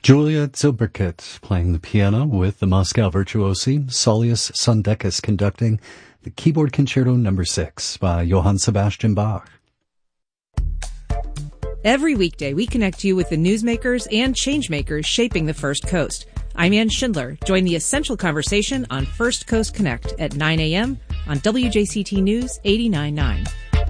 Julia Zilberkit playing the piano with the Moscow virtuosi, Saulius Sondeckis conducting the Keyboard Concerto No. 6 by Johann Sebastian Bach. Every weekday, we connect you with the newsmakers and changemakers shaping the First Coast. I'm Ann Schindler. Join the essential conversation on First Coast Connect at 9 a.m. on WJCT News 89.9.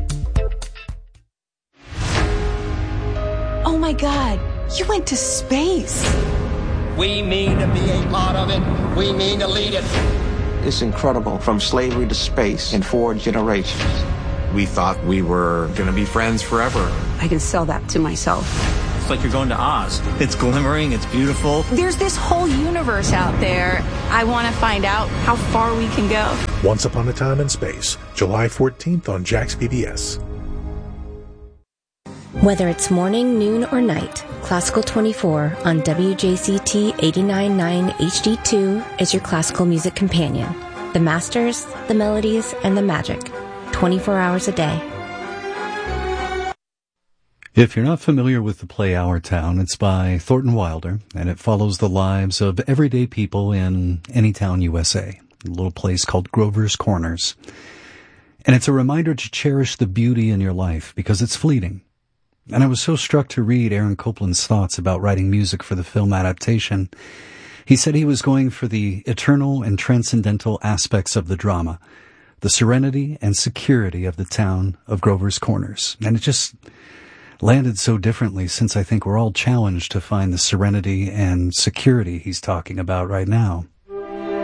Oh my God, you went to space. We mean to be a part of it. We mean to lead it. It's incredible, from slavery to space in 4 generations. We thought we were going to be friends forever. I can sell that to myself. It's like you're going to Oz. It's glimmering, it's beautiful. There's this whole universe out there. I want to find out how far we can go. Once Upon a Time in Space, July 14th on Jax PBS. Whether it's morning, noon, or night, Classical 24 on WJCT 89.9 HD2 is your classical music companion. The masters, the melodies, and the magic. 24 hours a day. If you're not familiar with the play Our Town, it's by Thornton Wilder, and it follows the lives of everyday people in any town, USA, a little place called Grover's Corners. And it's a reminder to cherish the beauty in your life because it's fleeting. And I was so struck to read Aaron Copland's thoughts about writing music for the film adaptation. He said he was going for the eternal and transcendental aspects of the drama, the serenity and security of the town of Grover's Corners. And it just landed so differently since I think we're all challenged to find the serenity and security he's talking about right now.